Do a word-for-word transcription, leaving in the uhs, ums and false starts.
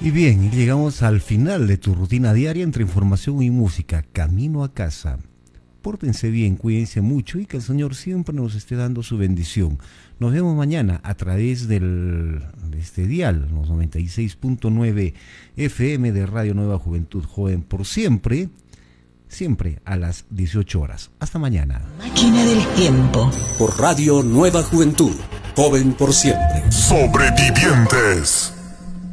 Y bien, llegamos al final de tu rutina diaria entre información y música, camino a casa. Pórtense bien, cuídense mucho y que el Señor siempre nos esté dando su bendición. Nos vemos mañana a través del, de este dial, los noventa y seis punto nueve F M de Radio Nueva Juventud Joven por siempre, siempre a las dieciocho horas. Hasta mañana. Máquina del tiempo. Por Radio Nueva Juventud, joven por siempre. Sobrevivientes.